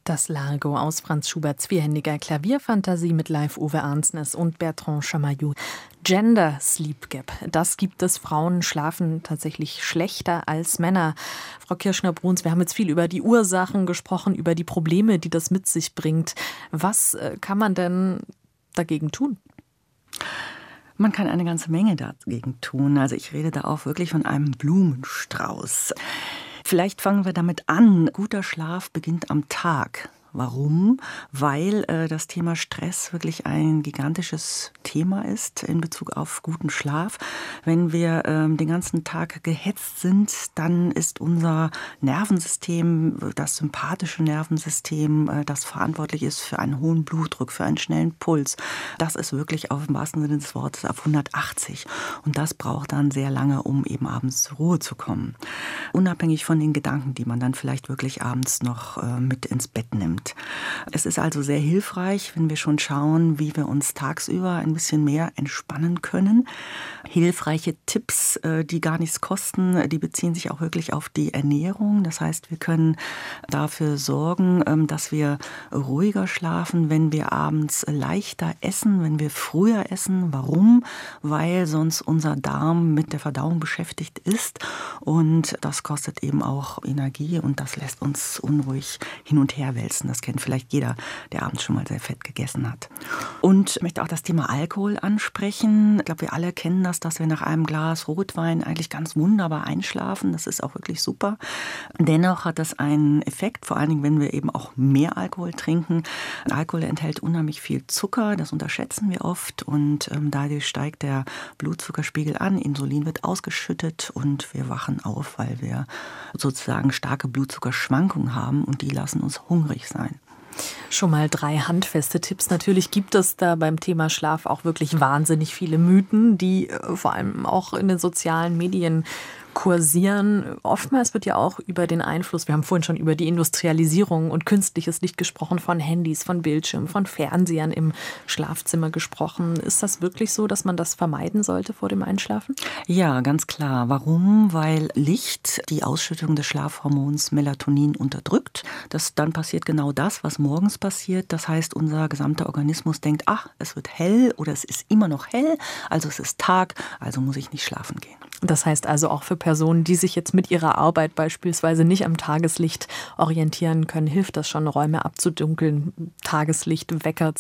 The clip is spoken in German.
Das Largo aus Franz Schuberts vierhändiger Klavierfantasie mit Leif Ove Arnsnes und Bertrand Chamayou. Gender Sleep Gap, das gibt es. Frauen schlafen tatsächlich schlechter als Männer. Frau Kirschner-Bruns, wir haben jetzt viel über die Ursachen gesprochen, über die Probleme, die das mit sich bringt. Was kann man denn dagegen tun? Man kann eine ganze Menge dagegen tun. Also ich rede da auch wirklich von einem Blumenstrauß. Vielleicht fangen wir damit an. Guter Schlaf beginnt am Tag. Warum? Weil das Thema Stress wirklich ein gigantisches Thema ist in Bezug auf guten Schlaf. Wenn wir den ganzen Tag gehetzt sind, dann ist unser Nervensystem, das sympathische Nervensystem, das verantwortlich ist für einen hohen Blutdruck, für einen schnellen Puls, das ist wirklich im wahrsten Sinne des Wortes auf 180. Und das braucht dann sehr lange, um eben abends zur Ruhe zu kommen. Unabhängig von den Gedanken, die man dann vielleicht wirklich abends noch mit ins Bett nimmt. Es ist also sehr hilfreich, wenn wir schon schauen, wie wir uns tagsüber ein bisschen mehr entspannen können. Hilfreiche Tipps, die gar nichts kosten, die beziehen sich auch wirklich auf die Ernährung. Das heißt, wir können dafür sorgen, dass wir ruhiger schlafen, wenn wir abends leichter essen, wenn wir früher essen. Warum? Weil sonst unser Darm mit der Verdauung beschäftigt ist und das kostet eben auch Energie und das lässt uns unruhig hin und her wälzen. Das kennt vielleicht jeder, der abends schon mal sehr fett gegessen hat. Und ich möchte auch das Thema Alkohol ansprechen. Ich glaube, wir alle kennen das, dass wir nach einem Glas Rotwein eigentlich ganz wunderbar einschlafen. Das ist auch wirklich super. Dennoch hat das einen Effekt, vor allen Dingen, wenn wir eben auch mehr Alkohol trinken. Alkohol enthält unheimlich viel Zucker, das unterschätzen wir oft. Und dadurch steigt der Blutzuckerspiegel an, Insulin wird ausgeschüttet und wir wachen auf, weil wir sozusagen starke Blutzuckerschwankungen haben und die lassen uns hungrig sein. Schon mal 3 handfeste Tipps. Natürlich gibt es da beim Thema Schlaf auch wirklich wahnsinnig viele Mythen, die vor allem auch in den sozialen Medien kursieren. Oftmals wird ja auch über den Einfluss, wir haben vorhin schon über die Industrialisierung und künstliches Licht gesprochen, von Handys, von Bildschirmen, von Fernsehern im Schlafzimmer gesprochen. Ist das wirklich so, dass man das vermeiden sollte vor dem Einschlafen? Ja, ganz klar. Warum? Weil Licht die Ausschüttung des Schlafhormons Melatonin unterdrückt. Dann passiert genau das, was morgens passiert. Das heißt, unser gesamter Organismus denkt, ach, es wird hell oder es ist immer noch hell, also es ist Tag, also muss ich nicht schlafen gehen. Das heißt also auch für Personen, die sich jetzt mit ihrer Arbeit beispielsweise nicht am Tageslicht orientieren können, hilft das schon, Räume abzudunkeln, Tageslichtwecker